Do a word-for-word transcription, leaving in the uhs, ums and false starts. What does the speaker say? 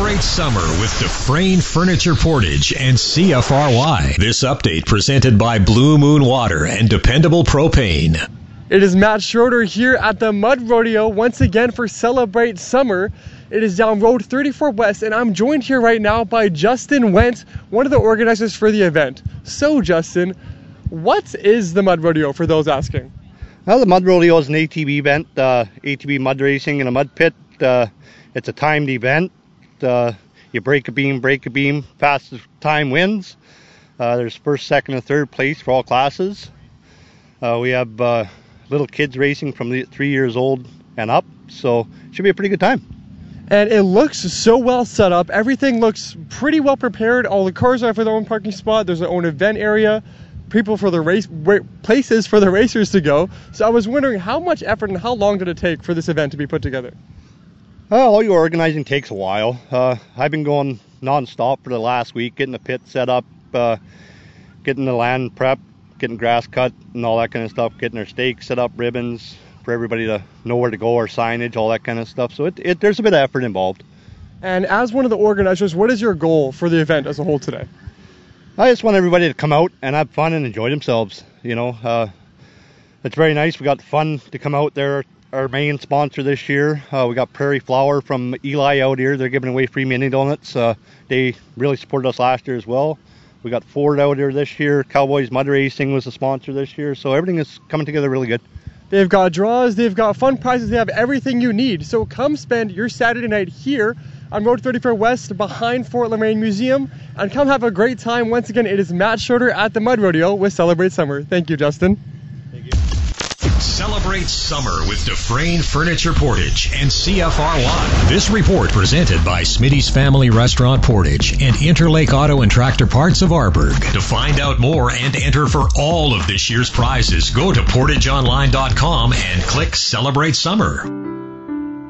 Celebrate summer with Dufresne Furniture Portage and C F R Y. This update presented by Blue Moon Water and Dependable Propane. It is Matt Schroeder here at the Mud Rodeo once again for Celebrate Summer. It is down Road thirty-four West, and I'm joined here right now by Justin Went, one of the organizers for the event. So, Justin, what is the Mud Rodeo for those asking? Well, the Mud Rodeo is an A T V event, uh, A T V mud racing in a mud pit. Uh, it's a timed event. Uh, you break a beam, break a beam, fastest time wins. Uh, there's first, second, and third place for all classes. Uh, we have uh, little kids racing from the three years old and up, so it should be a pretty good time. And it looks so well set up. Everything looks pretty well prepared. All the cars have their own parking spot. There's their own event area. People for the race, places for the racers to go. So I was wondering how much effort and how long did it take for this event to be put together? Uh, all your organizing takes a while. Uh, I've been going non-stop for the last week, getting the pit set up, uh, getting the land prepped, getting grass cut and all that kind of stuff, getting our stakes set up, ribbons for everybody to know where to go, or signage, all that kind of stuff. So it, it there's a bit of effort involved. And as one of the organizers, what is your goal for the event as a whole today? I just want everybody to come out and have fun and enjoy themselves. You know, uh, it's very nice. We got fun to come out there. Our main sponsor this year, uh, we got Prairie Flour from Eli out here. They're giving away free mini donuts. Uh, they really supported us last year as well. We got Ford out here this year. Cowboys Mud Racing was a sponsor this year. So everything is coming together really good. They've got draws, they've got fun prizes, they have everything you need. So come spend your Saturday night here on Road thirty-four West behind Fort Loraine Museum and come have a great time. Once again, it is Matt Schroeder at the Mud Rodeo with Celebrate Summer. Thank you, Justin. Thank you. Celebrate summer with Dufresne Furniture Portage and C F R Y. This report presented by Smitty's Family Restaurant Portage and Interlake Auto and Tractor Parts of Arborg. To find out more and enter for all of this year's prizes, go to portage online dot com and click Celebrate Summer.